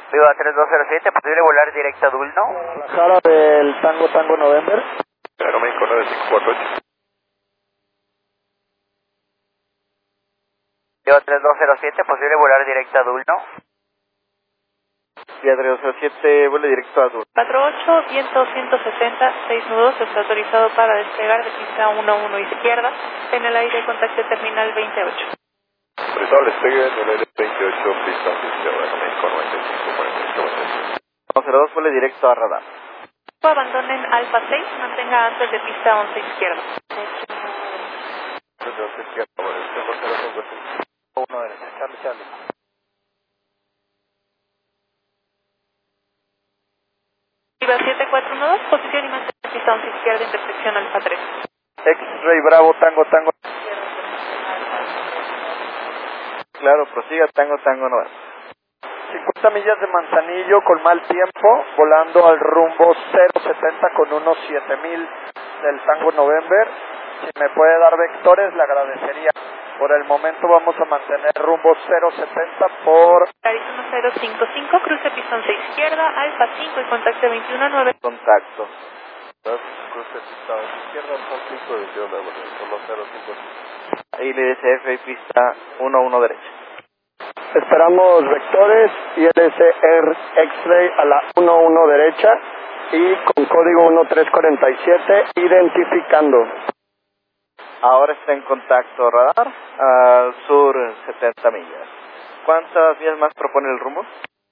Viva 3207, posible volar directo a Dulno. Guadalajara del Tango November. Aeroméxico 9548. Viva 3207, posible volar directo a Dulno. Vía 3207, vuelo directo a Dulno. 48, viento 160, 6 nudos, está autorizado para despegar de pista 11 izquierda, en el aire contacto terminal 28. Autorizado el despegue en el aire 28, pista izquierda, Aeroméxico 9548. 02, vuelo directo a radar. Abandonen Alfa 6, mantenga antes de pista 11 izquierda. 32 izquierda, bueno, 1 derecha, Charlie. Viva 7412, posición y mantén pista 11 izquierda, intersección Alfa 3. X-Ray Bravo, Tango. Claro, prosiga, Tango 9. 50 millas de Manzanillo con mal tiempo, volando al rumbo 070 con unos 7000 del Tango November. Si me puede dar vectores, le agradecería. Por el momento vamos a mantener rumbo 070 por... Arizona 055, cruce pista 11 izquierda, Alfa 5 y contacto 219. Contacto. cruce pista izquierda, Alfa 5, 21, solo 055. ILSF y pista 11 derecha. Esperamos vectores ILS Air X-Ray a la 11 derecha y con código 1347 identificando. Ahora está en contacto radar al sur 70 millas. ¿Cuántas millas más propone el rumbo?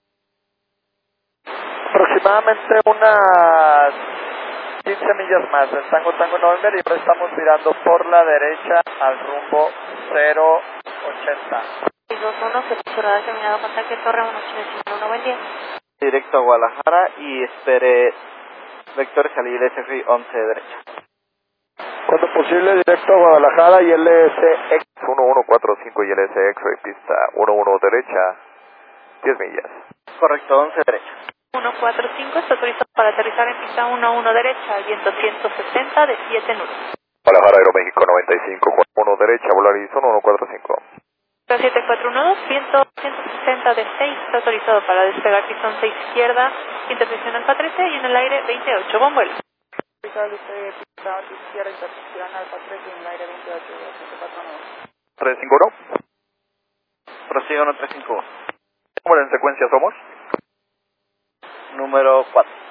Aproximadamente unas 15 millas más del Tango November y ahora estamos mirando por la derecha al rumbo 080. 21, servicio radar terminado, contacto Torre 181, buen día. Directo a Guadalajara y espere vectores al ILSF 11 derecha. Cuando posible, directo a Guadalajara y LSX 1145 y LSX, pista 11 derecha, 10 millas. Correcto, 11 derecha. 145, está autorizado para aterrizar en pista 11 derecha, viento 160 de 7 nudos. Guadalajara, Aeroméxico 95, 1 derecha, volar Arizona 145. 741, viento 160 de 6, está autorizado para despegar pista 11 izquierda, intersección Alfa 13 y en el aire 28, buen vuelo. Pista izquierda, intersección Alfa 13 y en el aire 28, 741. 351. Prosiga 135. ¿Cómo en secuencia somos? Número 4.